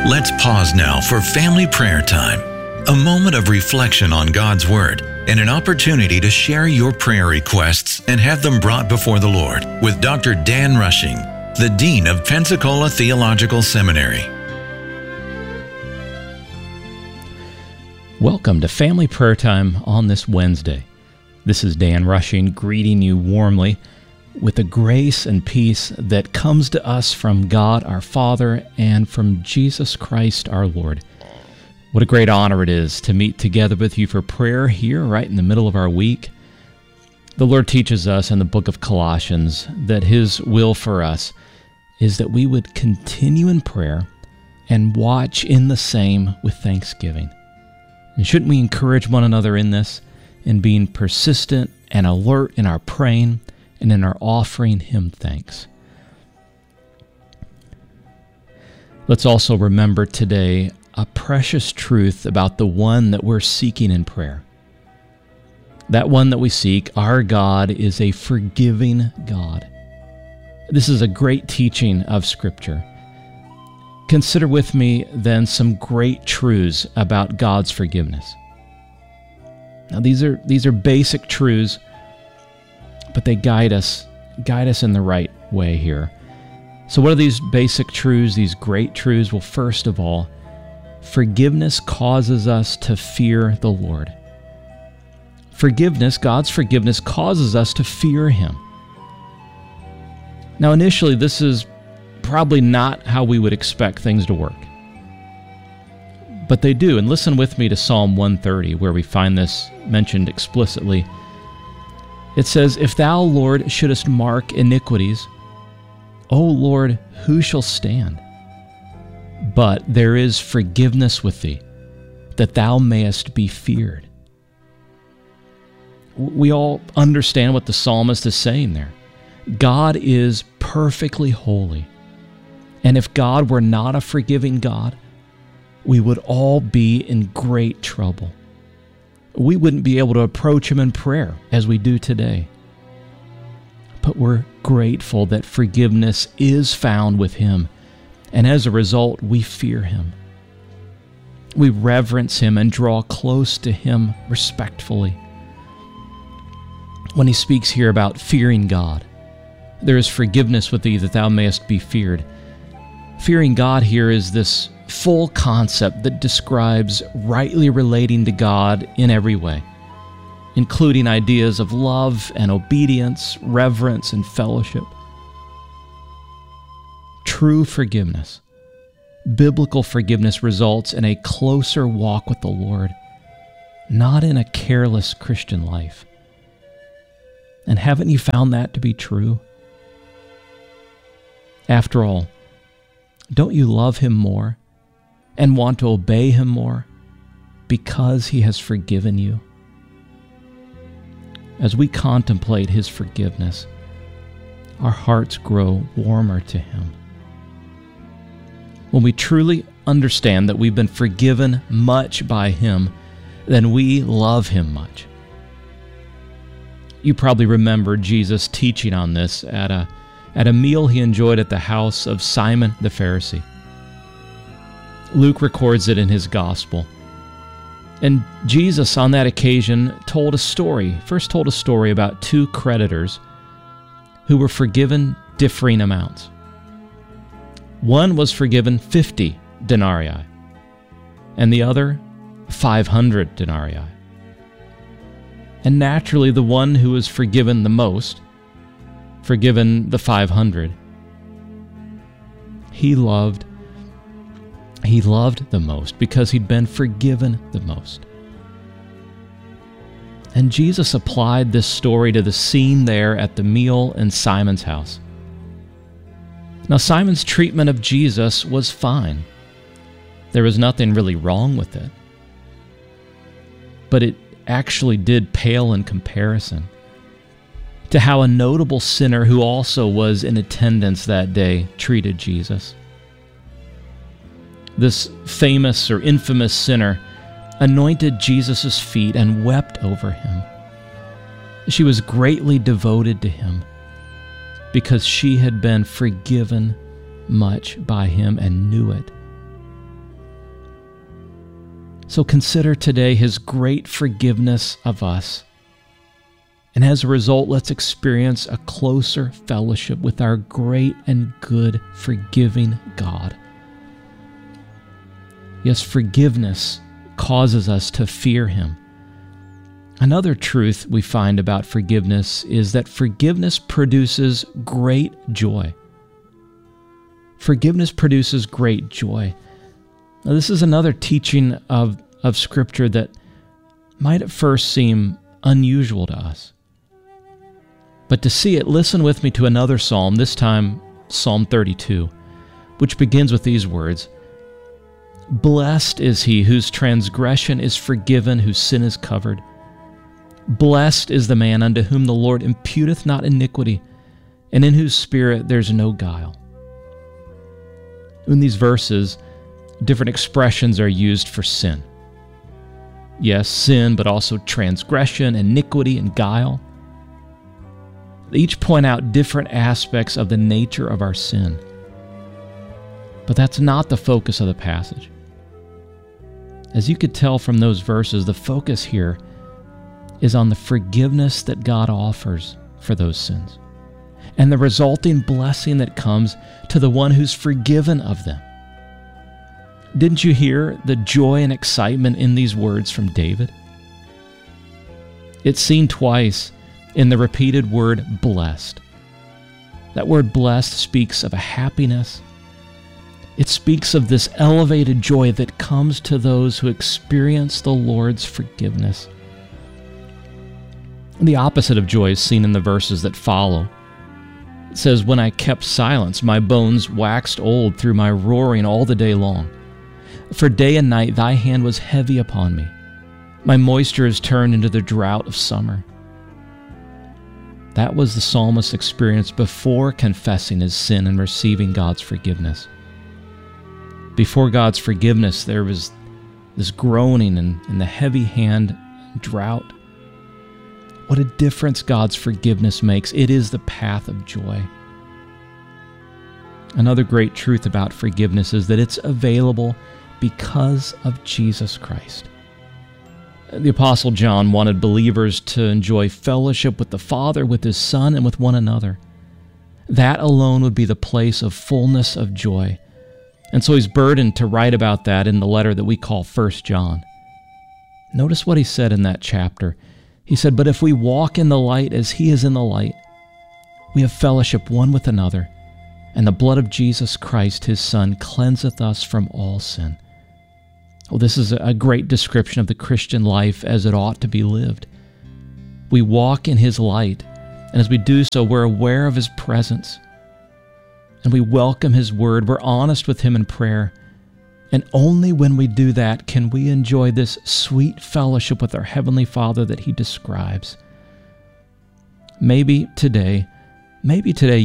Let's pause now for family prayer time, a moment of reflection on God's Word and an opportunity to share your prayer requests and have them brought before the Lord with Dr. Dan Rushing, the Dean of Pensacola Theological Seminary. Welcome to Family Prayer Time on this Wednesday. This is Dan Rushing greeting you warmly with the grace and peace that comes to us from God our Father and from Jesus Christ our Lord. What a great honor it is to meet together with you for prayer here right in the middle of our week. The Lord teaches us in the book of Colossians that His will for us is that we would continue in prayer and watch in the same with thanksgiving. And shouldn't we encourage one another in this, in being persistent and alert in our praying and in our offering Him thanks? Let's also remember today a precious truth about the one that we're seeking in prayer. That one that we seek, our God, is a forgiving God. This is a great teaching of Scripture. Consider with me then some great truths about God's forgiveness. Now these are basic truths, but they guide us in the right way here. So what are these basic truths, these great truths? Well, first of all, forgiveness causes us to fear the Lord. Forgiveness, God's forgiveness, causes us to fear Him. Now initially, this is probably not how we would expect things to work. But they do, and listen with me to Psalm 130, where we find this mentioned explicitly. It says, "If thou, Lord, shouldest mark iniquities, O Lord, who shall stand? But there is forgiveness with thee, that thou mayest be feared." We all understand what the psalmist is saying there. God is perfectly holy. And if God were not a forgiving God, we would all be in great trouble. We wouldn't be able to approach Him in prayer as we do today. But we're grateful that forgiveness is found with Him, and as a result, we fear Him. We reverence Him and draw close to Him respectfully. When He speaks here about fearing God, there is forgiveness with thee that thou mayest be feared. Fearing God here is this full concept that describes rightly relating to God in every way, including ideas of love and obedience, reverence and fellowship. True forgiveness, biblical forgiveness, results in a closer walk with the Lord, not in a careless Christian life. And haven't you found that to be true? After all, don't you love Him more and want to obey Him more because He has forgiven you? As we contemplate His forgiveness, our hearts grow warmer to Him. When we truly understand that we've been forgiven much by Him, then we love Him much. You probably remember Jesus teaching on this at a meal He enjoyed at the house of Simon the Pharisee. Luke records it in his gospel. And Jesus on that occasion told a story about two creditors who were forgiven differing amounts. One was forgiven 50 denarii, and the other 500 denarii. And naturally, the one who was forgiven the most, forgiven the 500, he loved the most because he'd been forgiven the most. And Jesus applied this story to the scene there at the meal in Simon's house. Now, Simon's treatment of Jesus was fine. There was nothing really wrong with it. But it actually did pale in comparison to how a notable sinner who also was in attendance that day treated Jesus. This famous or infamous sinner anointed Jesus' feet and wept over Him. She was greatly devoted to Him because she had been forgiven much by Him and knew it. So consider today His great forgiveness of us. And as a result, let's experience a closer fellowship with our great and good forgiving God. Yes, forgiveness causes us to fear Him. Another truth we find about forgiveness is that forgiveness produces great joy. Forgiveness produces great joy. Now, this is another teaching of Scripture that might at first seem unusual to us. But to see it, listen with me to another psalm, this time Psalm 32, which begins with these words, "Blessed is he whose transgression is forgiven, whose sin is covered. Blessed is the man unto whom the Lord imputeth not iniquity, and in whose spirit there's no guile." In these verses, different expressions are used for sin. Yes, sin, but also transgression, iniquity, and guile. They each point out different aspects of the nature of our sin. But that's not the focus of the passage. As you could tell from those verses, the focus here is on the forgiveness that God offers for those sins and the resulting blessing that comes to the one who's forgiven of them. Didn't you hear the joy and excitement in these words from David? It's seen twice in the repeated word blessed. That word blessed speaks of a happiness. It speaks of this elevated joy that comes to those who experience the Lord's forgiveness. The opposite of joy is seen in the verses that follow. It says, "When I kept silence, my bones waxed old through my roaring all the day long. For day and night thy hand was heavy upon me. My moisture is turned into the drought of summer." That was the psalmist's experience before confessing his sin and receiving God's forgiveness. Before God's forgiveness, there was this groaning and the heavy hand drought. What a difference God's forgiveness makes. It is the path of joy. Another great truth about forgiveness is that it's available because of Jesus Christ. The Apostle John wanted believers to enjoy fellowship with the Father, with His Son, and with one another. That alone would be the place of fullness of joy. And so he's burdened to write about that in the letter that we call 1 John. Notice what he said in that chapter. He said, "But if we walk in the light as He is in the light, we have fellowship one with another, and the blood of Jesus Christ, His Son, cleanseth us from all sin." Well, this is a great description of the Christian life as it ought to be lived. We walk in His light, and as we do so, we're aware of His presence, and we welcome His word. We're honest with Him in prayer, and only when we do that can we enjoy this sweet fellowship with our Heavenly Father that He describes. Maybe today